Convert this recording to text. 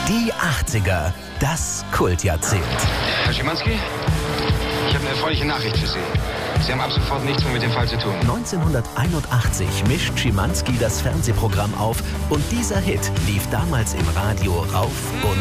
Die 80er, das Kultjahrzehnt. Herr Schimanski, ich habe eine erfreuliche Nachricht für Sie. Sie haben ab sofort nichts mehr mit dem Fall zu tun. 1981 mischt Schimanski das Fernsehprogramm auf und dieser Hit lief damals im Radio rauf und